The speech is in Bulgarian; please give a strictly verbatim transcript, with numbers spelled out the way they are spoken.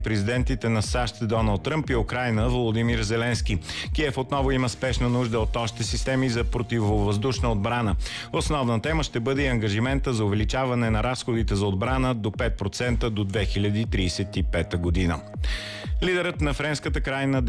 президентите на САЩ Доналд Тръмп и Украйна Володимир Зеленски. Киев отново има спешна нужда от още системи за противовъздушна отбрана. Основна тема ще бъде и ангажимента за увеличаване на разходите за отбрана до пет процента до две хиляди тридесет и пета година. Лидерът на френската крайна